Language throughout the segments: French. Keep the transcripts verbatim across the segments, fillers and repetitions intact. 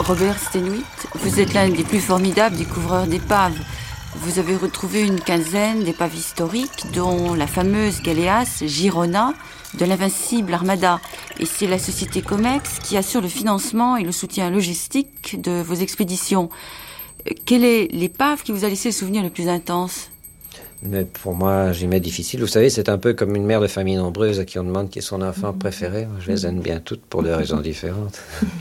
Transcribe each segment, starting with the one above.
Robert Steenhuit, vous êtes l'un des plus formidables découvreurs d'épaves. Vous avez retrouvé une quinzaine d'épaves historiques, dont la fameuse Galéas Girona de l'invincible Armada. Et c'est la société Comex qui assure le financement et le soutien logistique de vos expéditions. Quelle est l'épave qui vous a laissé le souvenir le plus intense ? Mais pour moi, j'y mets difficile. Vous savez, c'est un peu comme une mère de famille nombreuse à qui on demande qui est son enfant préféré. Je les aime bien toutes pour deux raisons différentes.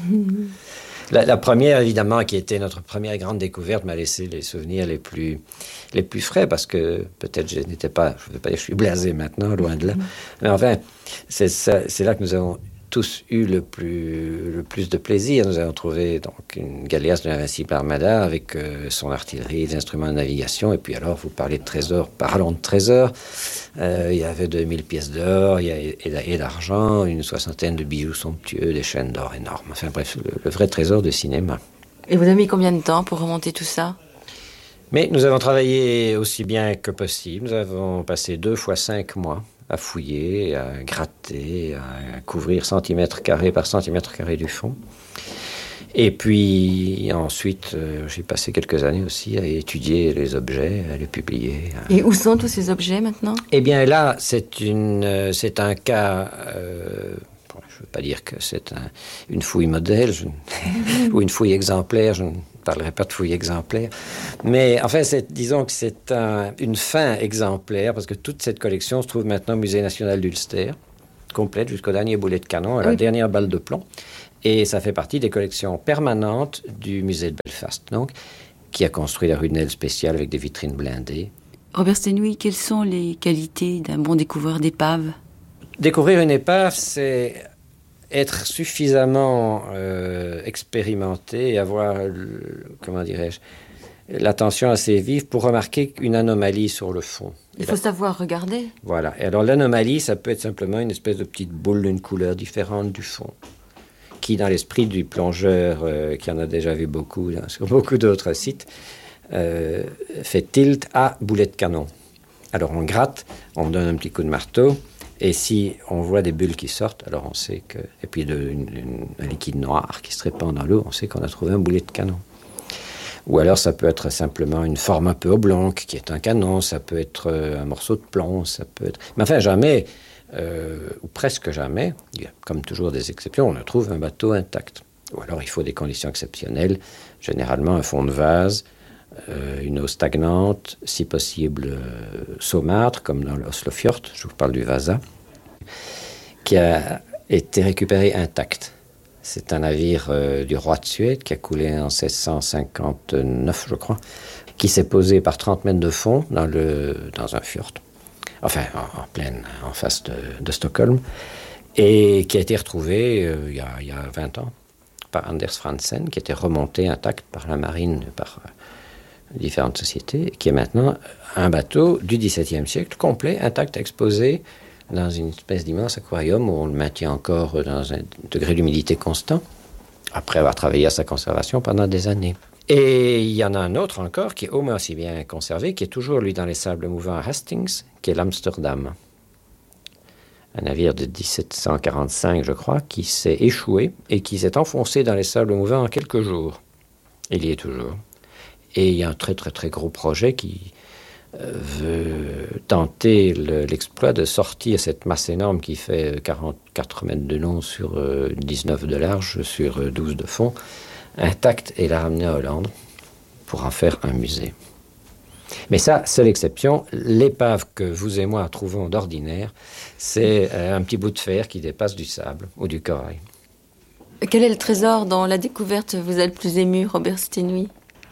La, la première, évidemment, qui était notre première grande découverte, m'a laissé les souvenirs les plus, les plus frais, parce que peut-être je n'étais pas, je ne veux pas dire que je suis blasé maintenant, loin de là. Mais enfin, c'est, ça, c'est là que nous avons tous eu le plus, le plus de plaisir. Nous avons trouvé donc une Galéas de l'invincible Armada avec euh, son artillerie, des instruments de navigation. Et puis alors, vous parlez de trésors, parlons de trésors. Euh, il y avait deux mille pièces d'or il y a, et, et d'argent, une soixantaine de bijoux somptueux, des chaînes d'or énormes. Enfin bref, le, le vrai trésor de cinéma. Et vous avez mis combien de temps pour remonter tout ça ? Mais nous avons travaillé aussi bien que possible. Nous avons passé deux fois cinq mois à fouiller, à gratter, à couvrir centimètre carré par centimètre carré du fond. Et puis ensuite, euh, j'ai passé quelques années aussi à étudier les objets, à les publier. À... Et où sont tous ces objets maintenant ? Eh bien là, c'est, une, euh, c'est un cas... Euh, bon, je ne veux pas dire que c'est un, une fouille modèle je, ou une fouille exemplaire, je ne parlerai pas de fouille exemplaire. Mais enfin, c'est, disons que c'est un, une fin exemplaire, parce que toute cette collection se trouve maintenant au Musée national d'Ulster, complète jusqu'au dernier boulet de canon, à la oui. dernière balle de plomb. Et ça fait partie des collections permanentes du musée de Belfast, donc, qui a construit la Runelle spéciale avec des vitrines blindées. Robert Steenhuit, quelles sont les qualités d'un bon découvreur d'épave ? Découvrir une épave, c'est être suffisamment euh, expérimenté et avoir, le, comment dirais-je, l'attention assez vive pour remarquer une anomalie sur le fond. Il faut savoir regarder. Voilà. Et alors l'anomalie, ça peut être simplement une espèce de petite boule d'une couleur différente du fond, qui, dans l'esprit du plongeur, euh, qui en a déjà vu beaucoup hein, sur beaucoup d'autres sites, euh, fait tilt à boulet de canon. Alors on gratte, on donne un petit coup de marteau, et si on voit des bulles qui sortent, alors on sait que... Et puis de, une, une, un liquide noir qui se répand dans l'eau, on sait qu'on a trouvé un boulet de canon. Ou alors ça peut être simplement une forme un peu oblongue, qui est un canon, ça peut être un morceau de plomb, ça peut être... Mais enfin, jamais... Euh, ou presque jamais, il y a comme toujours des exceptions, on trouve un bateau intact. Ou alors il faut des conditions exceptionnelles, généralement un fond de vase, euh, une eau stagnante, si possible euh, saumâtre, comme dans l'Oslofjord, je vous parle du Vasa, qui a été récupéré intact. C'est un navire euh, du roi de Suède qui a coulé en seize cent cinquante-neuf, je crois, qui s'est posé par trente mètres de fond dans, le, dans un fjord. Enfin, en, en pleine, en face de, de Stockholm, et qui a été retrouvé euh, il, y a, il y a vingt ans par Anders Franzen, qui était remonté intact par la marine, par euh, différentes sociétés, et qui est maintenant un bateau du dix-septième siècle, complet, intact, exposé dans une espèce d'immense aquarium où on le maintient encore dans un degré d'humidité constant, après avoir travaillé à sa conservation pendant des années. Et il y en a un autre encore qui est au moins aussi bien conservé, qui est toujours, lui, dans les sables mouvants à Hastings, qui est l'Amsterdam. Un navire de dix-sept cent quarante-cinq, je crois, qui s'est échoué et qui s'est enfoncé dans les sables mouvants en quelques jours. Il y est toujours. Et il y a un très, très, très gros projet qui euh, veut tenter le, l'exploit de sortir cette masse énorme qui fait quarante-quatre mètres de long sur euh, dix-neuf de large, sur euh, douze de fond, intacte, et la ramener à Hollande pour en faire un musée. Mais ça, seule exception, l'épave que vous et moi trouvons d'ordinaire, c'est euh, un petit bout de fer qui dépasse du sable ou du corail. Quel est le trésor dont la découverte vous a le plus ému, Robert Steenhuit ?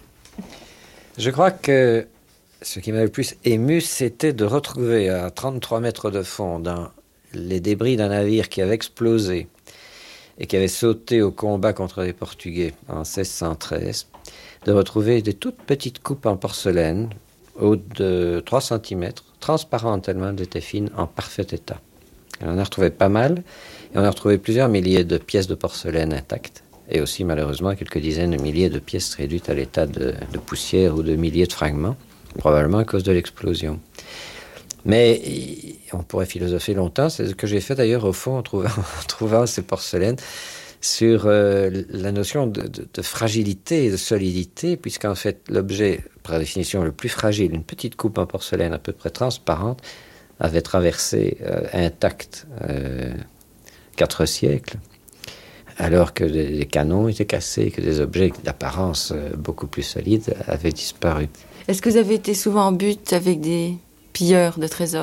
Je crois que ce qui m'a le plus ému, c'était de retrouver à trente-trois mètres de fond, dans les débris d'un navire qui avait explosé et qui avait sauté au combat contre les Portugais en seize cent treize, de retrouver des toutes petites coupes en porcelaine, hautes de trois centimètres, transparentes tellement elles étaient fines, en parfait état. Et on en a retrouvé pas mal, et on a retrouvé plusieurs milliers de pièces de porcelaine intactes, et aussi malheureusement quelques dizaines de milliers de pièces réduites à l'état de, de poussière ou de milliers de fragments, probablement à cause de l'explosion. Mais on pourrait philosopher longtemps, c'est ce que j'ai fait d'ailleurs au fond en trouvant, en trouvant ces porcelaines. sur euh, la notion de, de, de fragilité et de solidité, puisqu'en fait, l'objet, par définition, le plus fragile, une petite coupe en porcelaine à peu près transparente, avait traversé euh, intact euh, quatre siècles, alors que les canons étaient cassés, que des objets d'apparence euh, beaucoup plus solides avaient disparu. Est-ce que vous avez été souvent en but avec des pilleurs de trésors ?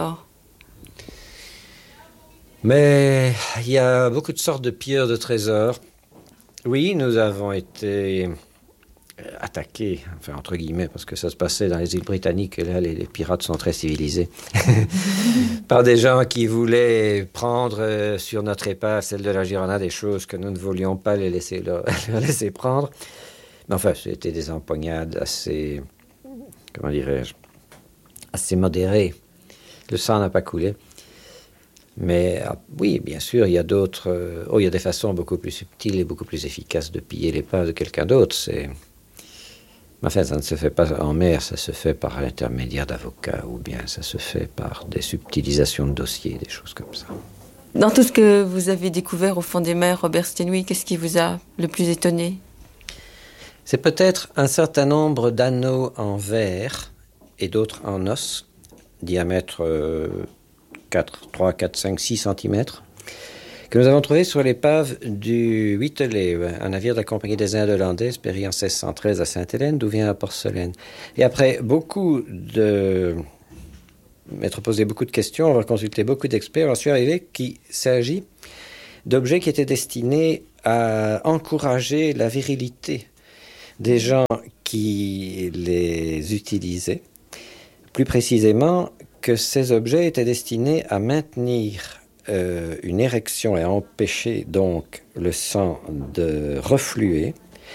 Mais il y a beaucoup de sortes de pilleurs de trésors. Oui, nous avons été attaqués, enfin entre guillemets, parce que ça se passait dans les îles Britanniques, et là les, les pirates sont très civilisés, par des gens qui voulaient prendre euh, sur notre épave, celle de la Girona, des choses que nous ne voulions pas les laisser, leur, leur laisser prendre. Mais enfin, c'était des empoignades assez, comment dirais-je, assez modérées. Le sang n'a pas coulé. Mais ah, oui, bien sûr, il y a d'autres... Euh, oh, il y a des façons beaucoup plus subtiles et beaucoup plus efficaces de piller l'épave de quelqu'un d'autre. C'est... Mais enfin, ça ne se fait pas en mer, ça se fait par l'intermédiaire d'avocats, ou bien ça se fait par des subtilisations de dossiers, des choses comme ça. Dans tout ce que vous avez découvert au fond des mers, Robert Stenouille, qu'est-ce qui vous a le plus étonné ? C'est peut-être un certain nombre d'anneaux en verre et d'autres en os, diamètre... Euh, quatre, trois, quatre, cinq, six centimètres, que nous avons trouvé sur l'épave du Whittley, un navire de la Compagnie des Indes hollandaises, péri en seize cent treize à Sainte-Hélène, d'où vient la porcelaine. Et après beaucoup de... m'être posé beaucoup de questions, avoir consulté beaucoup d'experts, j'en suis arrivé qu'il s'agit d'objets qui étaient destinés à encourager la virilité des gens qui les utilisaient. Plus précisément, que ces objets étaient destinés à maintenir euh, une érection et à empêcher donc le sang de refluer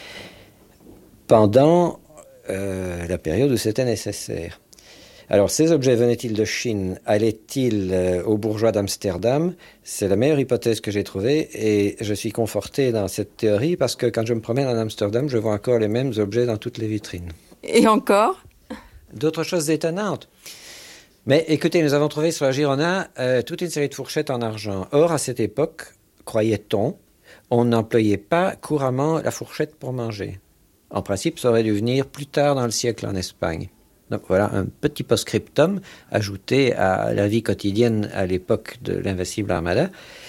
pendant euh, la période où c'était nécessaire. Alors, ces objets venaient-ils de Chine? Allaient-ils euh, aux bourgeois d'Amsterdam? C'est la meilleure hypothèse que j'ai trouvée et je suis conforté dans cette théorie parce que quand je me promène en Amsterdam, je vois encore les mêmes objets dans toutes les vitrines. Et encore? D'autres choses étonnantes. Mais écoutez, nous avons trouvé sur la Girona euh, toute une série de fourchettes en argent. Or, à cette époque, croyait-on, on n'employait pas couramment la fourchette pour manger. En principe, ça aurait dû venir plus tard dans le siècle en Espagne. Donc voilà un petit post-scriptum ajouté à la vie quotidienne à l'époque de l'invincible Armada,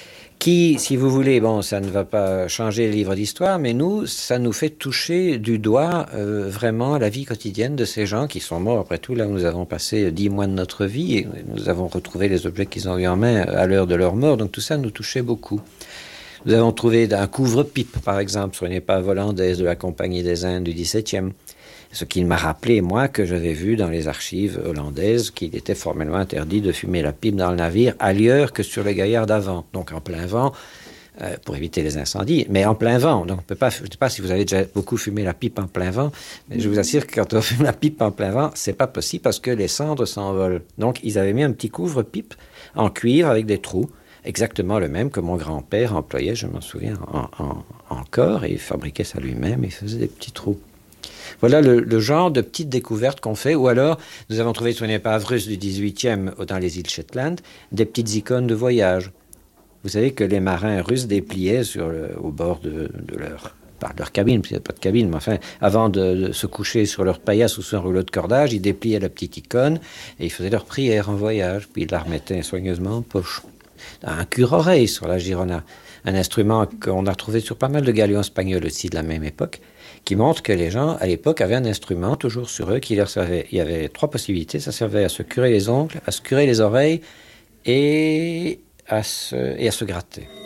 qui, si vous voulez, bon, ça ne va pas changer le livre d'histoire, mais nous, ça nous fait toucher du doigt euh, vraiment la vie quotidienne de ces gens qui sont morts. Après tout, là, nous avons passé dix mois de notre vie et nous avons retrouvé les objets qu'ils ont eu en main à l'heure de leur mort. Donc tout ça nous touchait beaucoup. Nous avons trouvé un couvre-pipe, par exemple, sur une épave hollandaise de la Compagnie des Indes du dix-septième. Ce qui m'a rappelé, moi, que j'avais vu dans les archives hollandaises qu'il était formellement interdit de fumer la pipe dans le navire ailleurs que sur les gaillards d'avant. Donc en plein vent, euh, pour éviter les incendies, mais en plein vent. Donc on peut pas, je ne sais pas si vous avez déjà beaucoup fumé la pipe en plein vent, mais je vous assure que quand on fume la pipe en plein vent, c'est pas possible parce que les cendres s'envolent. Donc ils avaient mis un petit couvre-pipe en cuivre avec des trous, exactement le même que mon grand-père employait, je m'en souviens, en, en, encore, et il fabriquait ça lui-même, il faisait des petits trous. Voilà le, le genre de petites découvertes qu'on fait. Ou alors, nous avons trouvé sur une épave russe du dix-huitième dans les îles Shetland des petites icônes de voyage. Vous savez que les marins russes dépliaient sur le, au bord de, de leur, pas de leur cabine, parce qu'il n'y a pas de cabine, mais enfin, avant de, de se coucher sur leur paillasse ou sur un rouleau de cordage, ils dépliaient la petite icône et ils faisaient leur prière en voyage. Puis ils la remettaient soigneusement en poche. Un cure-oreille sur la Girona, un instrument qu'on a retrouvé sur pas mal de galions espagnols aussi de la même époque, qui montre que les gens, à l'époque, avaient un instrument toujours sur eux qui leur servait. Il y avait trois possibilités. Ça servait à se curer les ongles, à se curer les oreilles et à se, et à se gratter.